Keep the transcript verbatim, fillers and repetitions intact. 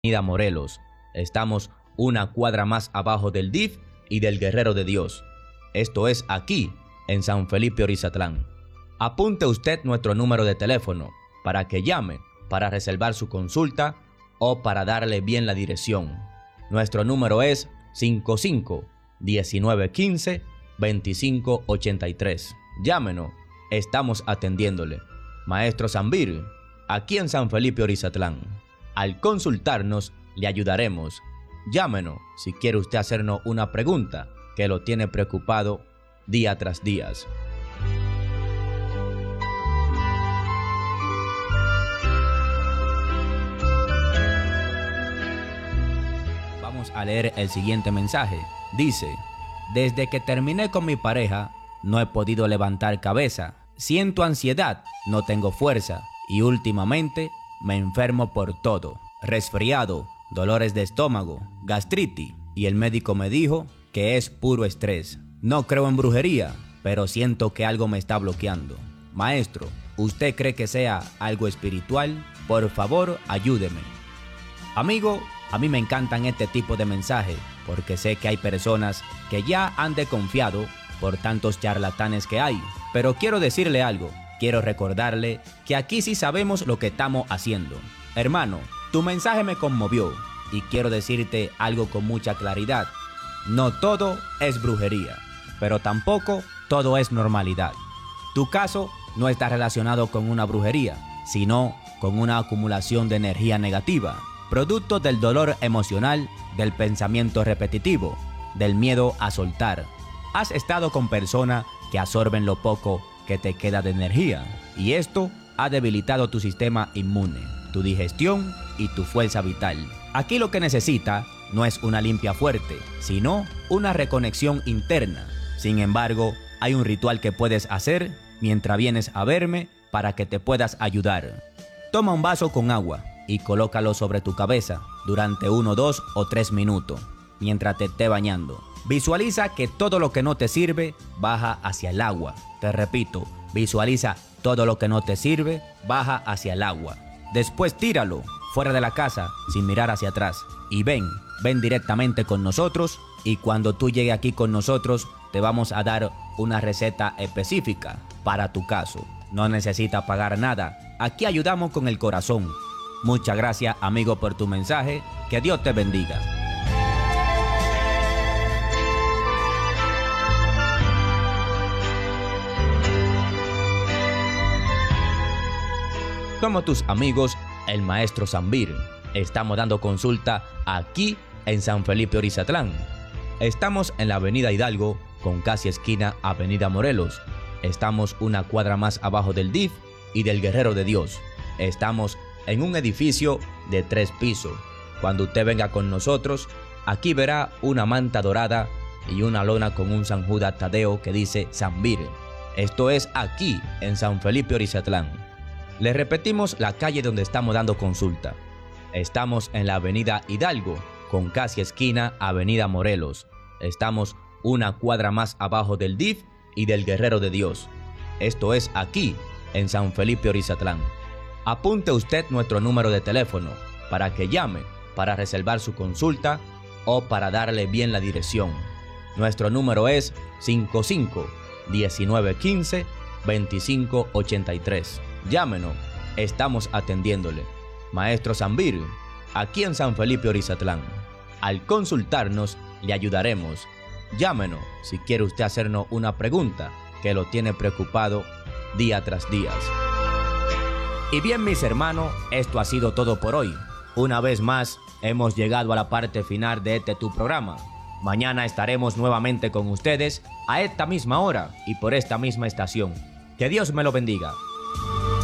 avenida Morelos. Estamos una cuadra más abajo del D I F y del Guerrero de Dios. Esto es aquí, en San Felipe Orizatlán. Apunte usted nuestro número de teléfono para que llame, para reservar su consulta o para darle bien la dirección. Nuestro número es cinco cinco, diecinueve quince, veinticinco ochenta y tres. Llámenos, estamos atendiéndole. Maestro Zambir, aquí en San Felipe Orizatlán. Al consultarnos, le ayudaremos. Llámenos si quiere usted hacernos una pregunta que lo tiene preocupado día tras día. Vamos a leer el siguiente mensaje. Dice: desde que terminé con mi pareja, no he podido levantar cabeza. Siento ansiedad, no tengo fuerza y últimamente me enfermo por todo. Resfriado, dolores de estómago, gastritis, y el médico me dijo que es puro estrés. No creo en brujería, pero siento que algo me está bloqueando. Maestro, ¿usted cree que sea algo espiritual? Por favor, ayúdeme. Amigo, a mí me encantan este tipo de mensajes porque sé que hay personas que ya han desconfiado por tantos charlatanes que hay. Pero quiero decirle algo, quiero recordarle que aquí sí sabemos lo que estamos haciendo. Hermano, tu mensaje me conmovió y quiero decirte algo con mucha claridad. No todo es brujería, pero tampoco todo es normalidad. Tu caso no está relacionado con una brujería, sino con una acumulación de energía negativa, producto del dolor emocional, del pensamiento repetitivo, del miedo a soltar. Has estado con personas que absorben lo poco que te queda de energía, y esto ha debilitado tu sistema inmune, tu digestión y tu fuerza vital. Aquí lo que necesita no es una limpia fuerte, sino una reconexión interna. Sin embargo, hay un ritual que puedes hacer mientras vienes a verme para que te puedas ayudar. Toma un vaso con agua y colócalo sobre tu cabeza durante uno, dos o tres minutos mientras te esté bañando. Visualiza que todo lo que no te sirve baja hacia el agua. Te repito, visualiza todo lo que no te sirve baja hacia el agua. Después tíralo fuera de la casa sin mirar hacia atrás y ven, ven directamente con nosotros, y cuando tú llegues aquí con nosotros te vamos a dar una receta específica para tu caso. No necesitas pagar nada, aquí ayudamos con el corazón. Muchas gracias, amigo, por tu mensaje, que Dios te bendiga. Somos tus amigos, el Maestro Zambir. Estamos dando consulta aquí en San Felipe Orizatlán. Estamos en la avenida Hidalgo, con casi esquina avenida Morelos. Estamos una cuadra más abajo del D I F y del Guerrero de Dios. Estamos en un edificio de tres pisos. Cuando usted venga con nosotros, aquí verá una manta dorada y una lona con un San Judas Tadeo que dice Zambir. Esto es aquí en San Felipe Orizatlán. Le repetimos la calle donde estamos dando consulta. Estamos en la avenida Hidalgo, con casi esquina avenida Morelos. Estamos una cuadra más abajo del D I F y del Guerrero de Dios. Esto es aquí, en San Felipe Orizatlán. Apunte usted nuestro número de teléfono para que llame, para reservar su consulta o para darle bien la dirección. Nuestro número es cinco cinco, diecinueve quince, veinticinco ochenta y tres. Llámenos, estamos atendiéndole. Maestro Zambir, aquí en San Felipe Orizatlán. Al consultarnos, le ayudaremos. Llámenos si quiere usted hacernos una pregunta que lo tiene preocupado día tras día. Y bien, mis hermanos, esto ha sido todo por hoy. Una vez más, hemos llegado a la parte final de este tu programa. Mañana estaremos nuevamente con ustedes a esta misma hora y por esta misma estación. Que Dios me lo bendiga.